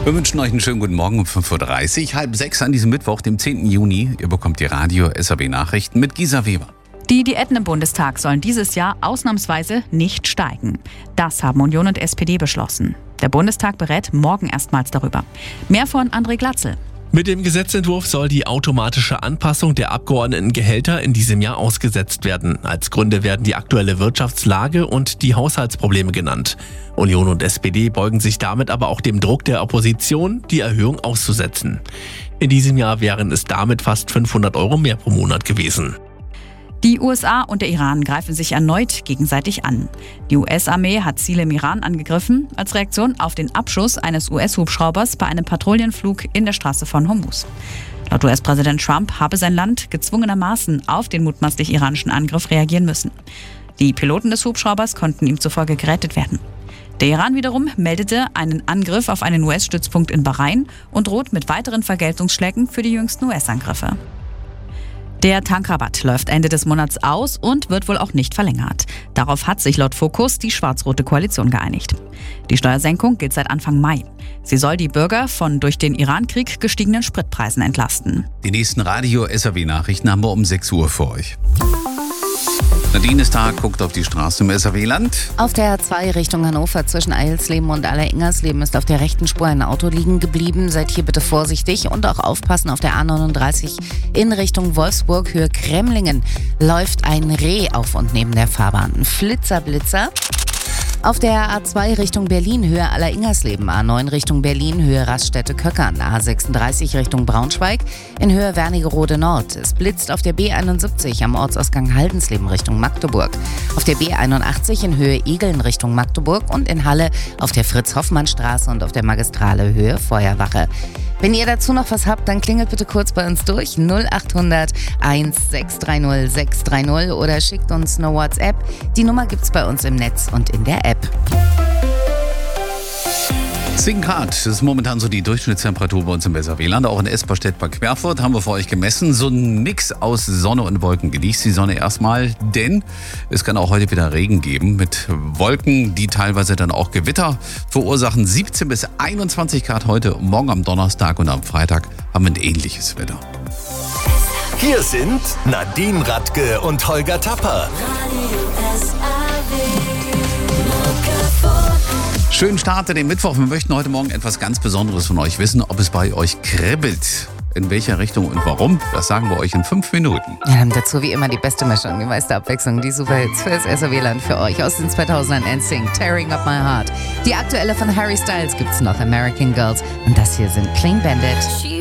Wir wünschen euch einen schönen guten Morgen um 5.30 Uhr, 5:30 an diesem Mittwoch, dem 10. Juni. Ihr bekommt die Radio-SAW-Nachrichten mit Gisa Weber. Die Diäten im Bundestag sollen dieses Jahr ausnahmsweise nicht steigen. Das haben Union und SPD beschlossen. Der Bundestag berät morgen erstmals darüber. Mehr von André Glatzel. Mit dem Gesetzentwurf soll die automatische Anpassung der Abgeordnetengehälter in diesem Jahr ausgesetzt werden. Als Gründe werden die aktuelle Wirtschaftslage und die Haushaltsprobleme genannt. Union und SPD beugen sich damit aber auch dem Druck der Opposition, die Erhöhung auszusetzen. In diesem Jahr wären es damit fast 500 € mehr pro Monat gewesen. Die USA und der Iran greifen sich erneut gegenseitig an. Die US-Armee hat Ziele im Iran angegriffen, als Reaktion auf den Abschuss eines US-Hubschraubers bei einem Patrouillenflug in der Straße von Hormuz. Laut US-Präsident Trump habe sein Land gezwungenermaßen auf den mutmaßlich iranischen Angriff reagieren müssen. Die Piloten des Hubschraubers konnten ihm zufolge gerettet werden. Der Iran wiederum meldete einen Angriff auf einen US-Stützpunkt in Bahrain und droht mit weiteren Vergeltungsschlägen für die jüngsten US-Angriffe. Der Tankrabatt läuft Ende des Monats aus und wird wohl auch nicht verlängert. Darauf hat sich laut Focus die schwarz-rote Koalition geeinigt. Die Steuersenkung gilt seit Anfang Mai. Sie soll die Bürger von durch den Iran-Krieg gestiegenen Spritpreisen entlasten. Die nächsten Radio-SAW-Nachrichten haben wir um 6 Uhr für euch. Nadine Stark guckt auf die Straße im SAW-Land. Auf der A2 Richtung Hannover zwischen Eilsleben und Alleringers-Leben ist auf der rechten Spur ein Auto liegen geblieben. Seid hier bitte vorsichtig und auch aufpassen. Auf der A39 in Richtung Wolfsburg, Höhe Kremlingen, läuft ein Reh auf und neben der Fahrbahn. Ein Flitzer. Auf der A2 Richtung Berlin, Höhe Alleringers-Leben, A9 Richtung Berlin, Höhe Raststätte-Köckern, A36 Richtung Braunschweig, in Höhe Wernigerode Nord. Es blitzt auf der B71 am Ortsausgang Haldensleben Richtung Magdeburg, auf der B81 in Höhe Egeln Richtung Magdeburg und in Halle auf der Fritz-Hoffmann-Straße und auf der Magistrale Höhe Feuerwache. Wenn ihr dazu noch was habt, dann klingelt bitte kurz bei uns durch 0800 1630 630 oder schickt uns eine WhatsApp. Die Nummer gibt's bei uns im Netz und in der App. 10 Grad, das ist momentan so die Durchschnittstemperatur bei uns im SAW-Land. Auch in Esperstedt bei Querfurt haben wir für euch gemessen. So ein Mix aus Sonne und Wolken. Genießt die Sonne erstmal, denn es kann auch heute wieder Regen geben mit Wolken, die teilweise dann auch Gewitter verursachen. 17 bis 21 Grad heute, morgen am Donnerstag und am Freitag haben wir ein ähnliches Wetter. Hier sind Nadine Radke und Holger Tapper. Schönen Start in den Mittwoch. Wir möchten heute Morgen etwas ganz Besonderes von euch wissen, ob es bei euch kribbelt. In welcher Richtung und warum, das sagen wir euch in 5 Minuten. Ja, dann dazu wie immer die beste Mischung, die meiste Abwechslung, die Superhits für das SAW-Land für euch aus den 2000ern. NSYNC, Tearing Up My Heart. Die aktuelle von Harry Styles gibt's noch, American Girls. Und das hier sind Clean Bandit.